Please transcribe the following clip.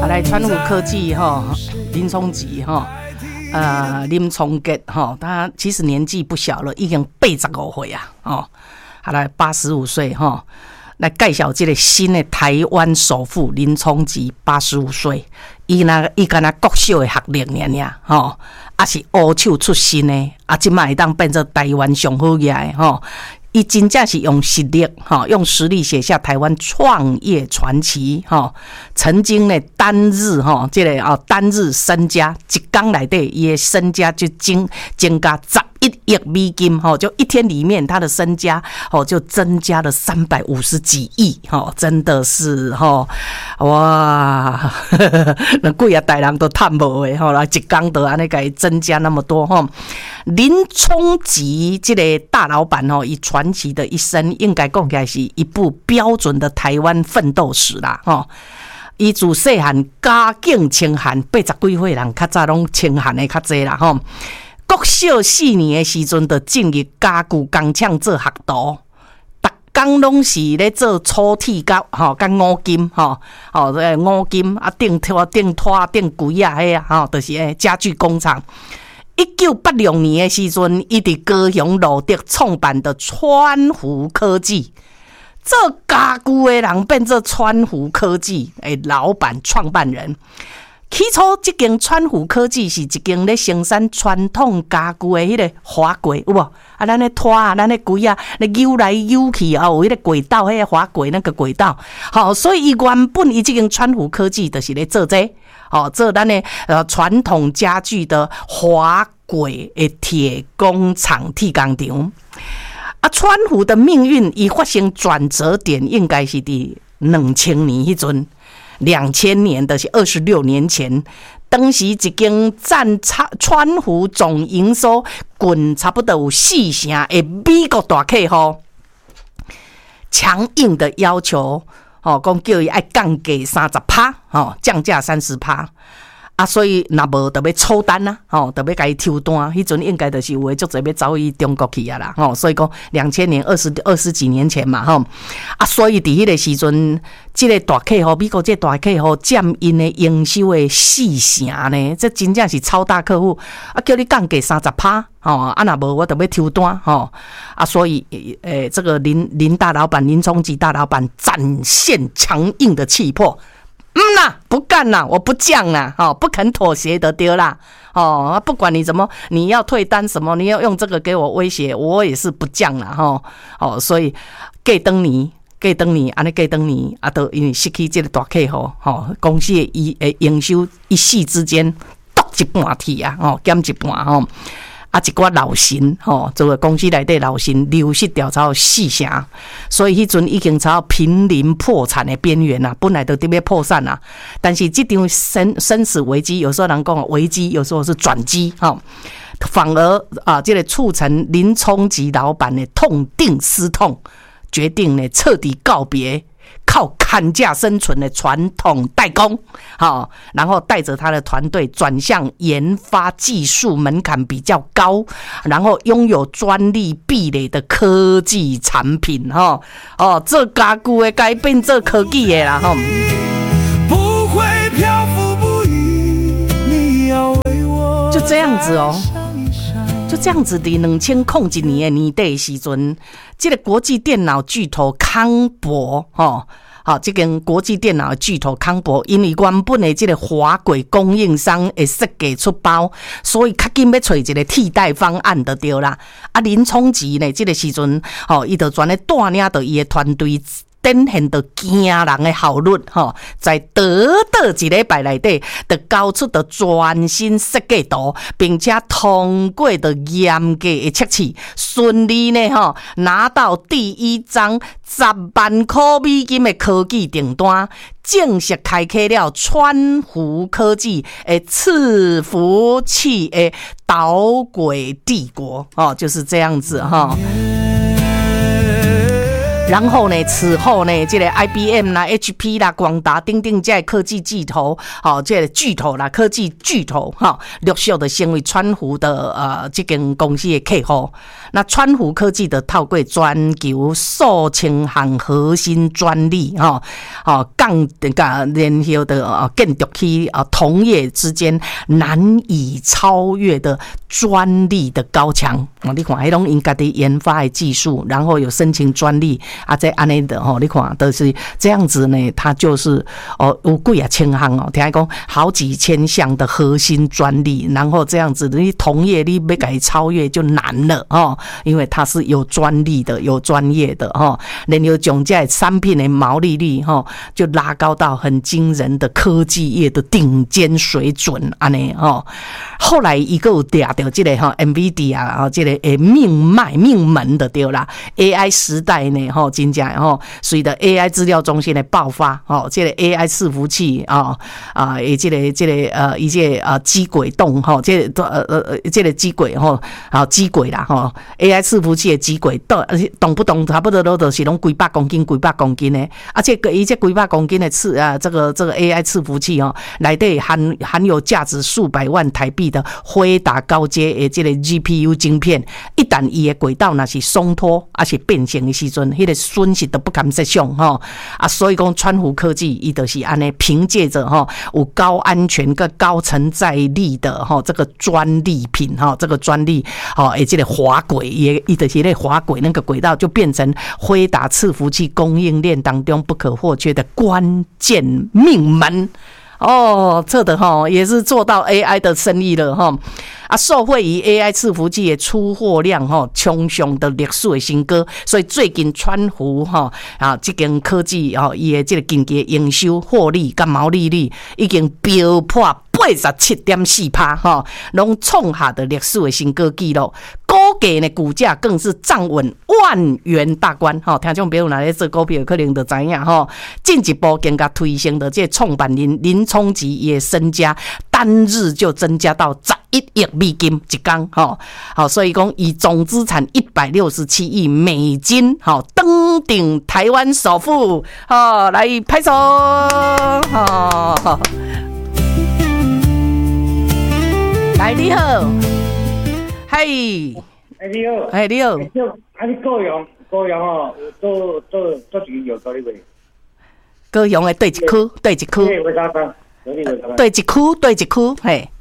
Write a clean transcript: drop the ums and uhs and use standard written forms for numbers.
来川湖科技林聪吉林聪杰他其实年纪不小了，已经85岁啊来85岁来介绍这个新的台湾首富林聪吉85岁，伊敢若国小的学历尔是乌手出身的即摆会当变做台湾上好业的伊真正是用实力用实力写下台湾创业传奇曾经呢单日这个单日身家一天内底伊的身家就增加11亿美金就一天里面他的身家就增加了350几亿真的是哇那几啊代人都赚无的来一天就安尼给增加那么多林聪吉这个大老板以传奇的一生，应该讲起来是一部标准的台湾奋斗史啦伊自细汉家境清寒，80几岁人较早拢清寒的较济啦国小4年的时阵，就进入家具工厂做学徒，逐工拢是咧做粗铁甲甲五金五金钉拖钉柜就是家具工厂。1986年的时阵，伊伫高雄路德创办的川湖科技，做家具的人变做川湖科技的老板创办人。起初，这间川湖科技是一间咧生产传统家具的迄个滑轨，有无？咱咧拖咱咧柜咧扭来扭去有迄个轨道，迄个滑轨那个轨道。所以伊原本伊这间川湖科技就是咧做这做咱的传统家具的滑轨的铁工厂、铁工厂。川湖的命运伊发生转折点，应该是伫2000年迄阵。2000年的是26年前，当时一间占川湖总营收近差不多有4成的美国大客户，强硬的要求讲叫伊爱降价30%，降价30%。所以若无就要抽单就要甲伊抽单，迄阵应该就是有的足侪要走去中国去啦所以讲2000年20几年前嘛所以伫迄个时阵，这个大客户美国这大客户占因的营收的4成呢，这真正是超大客户叫你降价30%若无我就要抽单所以这个林大老板林聪吉大老板展现强硬的气魄。不干啦，我不降啦，不肯妥协的对啦，不管你怎么，你要退单什么，你要用这个给我威胁，我也是不降啦，所以隔两年，安尼隔两年都因为失去这个大客户，公司的营收一夕之间剁一半去减一半一寡老神这个公司内底老神流失掉超4成，所以迄阵已经超濒临破产的边缘啦，本来就特别破产啦。但是这场生死危机，有时候人讲危机，有时候是转机反而这个促成林聪吉老板的痛定思痛，决定呢彻底告别靠砍价生存的传统代工，然后带着他的团队转向研发技术门槛比较高，然后拥有专利壁垒的科技产品，做家具的改变做科技的啦，不会漂浮不已，你要为我就这样子就这样子的2001年的年底的时阵，这个国际电脑巨头康博这间国际电脑的巨头康博，因为原本的这个滑轨供应商会设计出包，所以较紧要找一个替代方案就对啦。林聪吉呢，这个时阵伊就全咧带领着伊的团队。展现到惊人的效率在短一礼拜内底，就交出的全新设计图，并且通过的严格的测试，顺利呢拿到第一张10万块美金的科技订单，正式开启了川湖科技的伺服器的导轨帝国就是这样子然后呢，此后呢，这个 IBM 啦、HP 啦、广达、等等这科技巨头，这个巨头啦，科技巨头，陆续的成为川湖的这间公司的客户。那川湖科技的套柜全球数千项核心专利，杠联合的建筑区同业之间难以超越的专利的高墙。你看，迄种因家己研发的技术，然后有申请专利这安尼的你看都是这样子呢。它就是有几啊千项听讲好几千项的核心专利，然后这样子你同业你要给超越就难了因为它是有专利的、有专业的然后将这产品的毛利率就拉高到很惊人的科技业的顶尖水准安尼后来一个有抓到这个NVIDIA 这个命门的对啦 ，AI 时代呢真正随着 AI 资料中心的爆发这个 AI 伺服器这个一些机轨动这个机轨机轨啦AI 伺服器的机轨动不动差不多都是拢几百公斤的，而且伊这几百公斤的这个 AI 伺服器内底含有价值数百万台币的辉达高阶的这个 GPU 晶片，一旦伊的轨道若是松脱还是变形的时阵，迄个损失都不堪设想所以讲川湖科技伊就是安尼凭借着有高安全跟高承载力的这个专利品这个专利这个滑轨伊就是那滑轨那个轨道就变成辉达伺服器供应链当中不可或缺的关键命门这的也是做到 AI 的生意了受惠于 AI 伺服器的出货量冲上的历史的新高，所以最近川湖这间科技伊的这个经济营收获利跟毛利率已经飙破 87.4%拢创下的历史的新高纪录，股价呢股价更是站稳万元大关听众朋友若咧做股票可能就知影进一步更加推升的这创办人林聪吉也身家单日就增加到11亿美金一天所以讲以总资产167亿美金登顶台湾首富来拍手来你好，嗨， 你好， 哎你好， 你高雄做一个药到你位， 高雄的对一区， 对一区嘿。